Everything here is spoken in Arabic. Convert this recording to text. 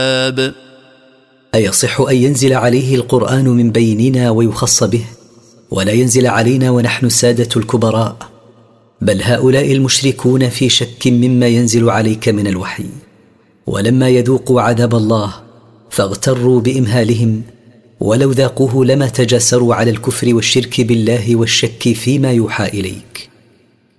أيصح أن ينزل عليه القرآن من بيننا ويخص به، ولا ينزل علينا ونحن السادة الكبراء؟ بل هؤلاء المشركون في شك مما ينزل عليك من الوحي، ولما يذوقوا عذاب الله فاغتروا بإمهالهم، ولو ذاقوه لما تجاسروا على الكفر والشرك بالله والشك فيما يوحى إليك.